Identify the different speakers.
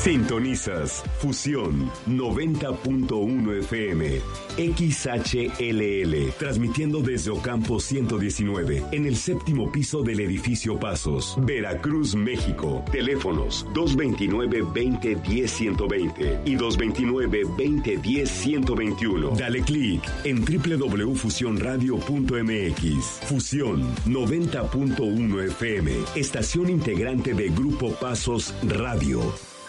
Speaker 1: Sintonizas Fusión 90.1 FM, XHLL, transmitiendo desde Ocampo 119, en el séptimo piso del edificio Pasos, Veracruz, México. Teléfonos 229-2010-120 y 229-2010-121. Dale clic en www.fusionradio.mx. Fusión 90.1 FM, estación integrante de Grupo Pasos Radio.